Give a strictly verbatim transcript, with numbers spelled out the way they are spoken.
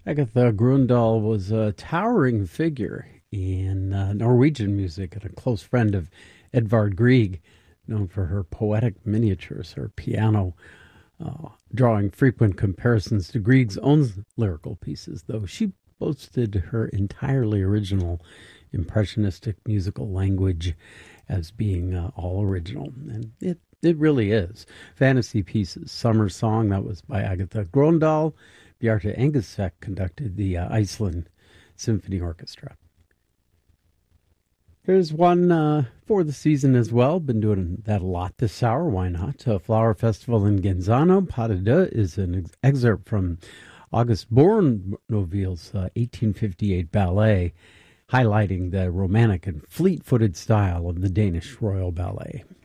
Agatha Grundahl was a towering figure in uh, Norwegian music and a close friend of Edvard Grieg, known for her poetic miniatures, her piano, uh, drawing frequent comparisons to Grieg's own lyrical pieces, though she boasted her entirely original impressionistic musical language as being uh, all original. And it, it really is. Fantasy Pieces, Summer Song, that was by Agatha Grundahl. Bjarte Engesvik conducted the uh, Iceland Symphony Orchestra. There's one uh, for the season as well. Been doing that a lot this hour. Why not? A flower festival in Genzano. Pas de deux is an ex- excerpt from August Bournonville's uh, eighteen fifty-eight ballet, highlighting the romantic and fleet-footed style of the Danish Royal Ballet.